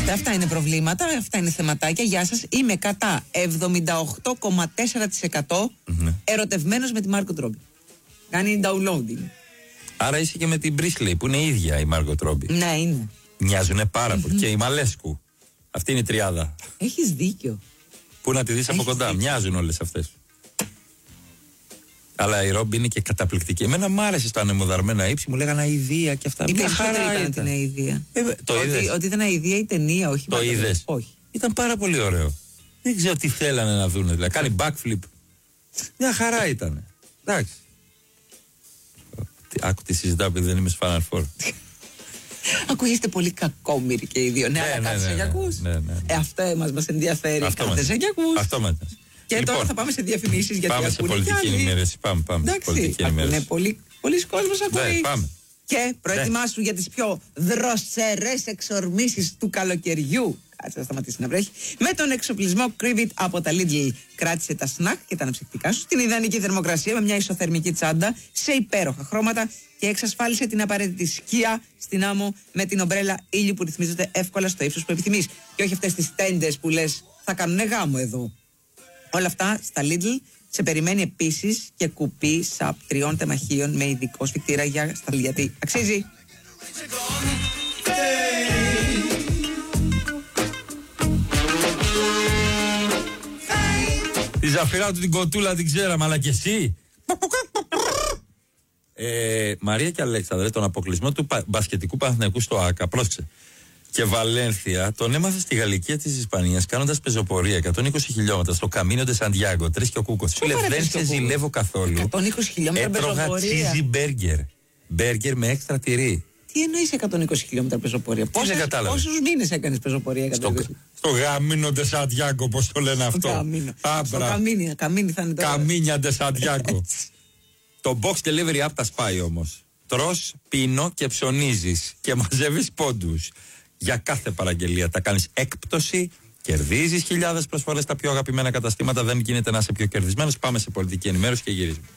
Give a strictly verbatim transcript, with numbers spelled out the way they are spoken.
Αυτά είναι προβλήματα, αυτά είναι θεματάκια. Γεια σας. Είμαι κατά εβδομήντα οκτώ κόμμα τέσσερα τοις εκατό mm-hmm. ερωτευμένος με τη Μάργκο Ρόμπι. Κάνει downloading. Άρα είσαι και με την Μπρίσλεϊ που είναι η ίδια η Μάργκο Ρόμπι. Ναι, είναι. Μοιάζουνε πάρα mm-hmm. πολύ. Και η Μαλέσκου. Αυτή είναι η τριάδα. Έχεις δίκιο. Πού να τη δεις από κοντά. Δίκιο. Μοιάζουν όλες αυτές. Αλλά η Ρόμπι είναι και καταπληκτική. Εμένα μ' άρεσε στα ανεμοδαρμένα ύψη, μου λέγανε αηδία και αυτά. Η περισσότερη ήταν την αηδία. Ε, το ότι, ότι ήταν αηδία η ταινία, όχι. Το είδες? Όχι. Ήταν πάρα πολύ ωραίο. Δεν ξέρω τι θέλανε να δούνε. Δηλαδή, κάνει backflip. Μια χαρά ήταν. Εντάξει. Άκου τι συζητάω επειδή δεν είμαι στο Final Four. Ακούγεστε πολύ κακόμοιροι και οι δύο. Ναι, αλλά κάτσε για ακούς. Ε, αυτό μας μας ενδιαφέρει. Κάτσε για ακούς. Αυτό μας. Και λοιπόν, τώρα θα πάμε σε διαφημίσεις γιατί πάμε σε πολιτική ενημέρωση. Πάμε, πάμε. Εντάξει, πολιτική ενημέρωση. Πολύ, πολλοί κόσμος ακούει. Ναι, πάμε. Και προετοιμάσου για τις πιο δροσερές εξορμήσεις του καλοκαιριού. Κάτσε να σταματήσει να βρέχει. Με τον εξοπλισμό Cribit από τα Lidl. Κράτησε τα σνακ και τα αναψυκτικά σου στην ιδανική θερμοκρασία με μια ισοθερμική τσάντα σε υπέροχα χρώματα και εξασφάλισε την απαραίτητη σκία στην άμμο με την ομπρέλα ήλιου που ρυθμίζεται εύκολα στο ύψος που επιθυμείς. Και όχι αυτές τις τέντες που λες θα κάνουνε γάμο εδώ. Όλα αυτά στα Lidl. Σε περιμένει επίσης και κουπί σαπ τριών τεμαχίων με ειδικό σφιχτήρα για σταλιατή. Αξίζει! Τη Ζαφυρά του την κοτούλα την ξέραμε, αλλά και εσύ. Ε, Μαρία και Αλέξανδρε, τον αποκλεισμό του πα, μπασκετικού Παναθηναϊκού στο ΆΚΑ, πρόσεξε. Και Βαλένθια τον έμαθα στη Γαλλικία της Ισπανίας κάνοντας πεζοπορία εκατόν είκοσι χιλιόμετρα στο Καμίνο ντε Σαντιάγκο. Τρεις και ο Κούκος. Σου λέει δεν σε ζηλεύω καθόλου. εκατόν είκοσι χιλιόμετρα πεζοπορία. Έτρωγα τσίζι μπέργκερ. Μπέργκερ με έξτρα τυρί. Τι εννοείς εκατόν είκοσι χιλιόμετρα πεζοπορία? Πόσους μήνες έκανες πεζοπορία? Στο, στο Καμίνο ντε Σαντιάγκο, όπως το λένε αυτό. Καμίνο. Στο Καμίνι, Καμίνι θα είναι τώρα. Καμίνια ντε Σαντιάγκο. Το box delivery app τα σπάει όμως. Τρως, πίνω και ψωνίζεις και μαζεύεις πόντους. Για κάθε παραγγελία τα κάνεις έκπτωση, κερδίζεις χιλιάδες προσφορές στα πιο αγαπημένα καταστήματα. Δεν γίνεται να είσαι πιο κερδισμένος. Πάμε σε πολιτική ενημέρωση και γυρίζουμε.